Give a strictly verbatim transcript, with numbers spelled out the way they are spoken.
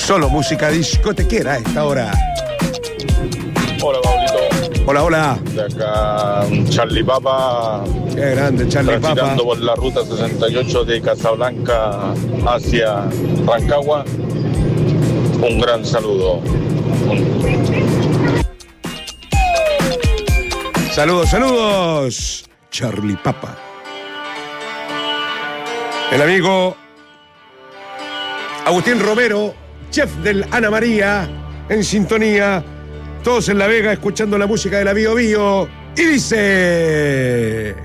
Solo música discotequera a esta hora. Hola, Pablito. Hola, hola. De acá, Charlie Papa. Qué grande, Charlie Papa. Transitando por la ruta sesenta y ocho de Casablanca hacia Rancagua. Un gran saludo. Saludos, saludos. Charlie Papa. El amigo Agustín Romero, chef del Ana María, en sintonía. Todos en La Vega escuchando la música de la Bio Bio. Y dice...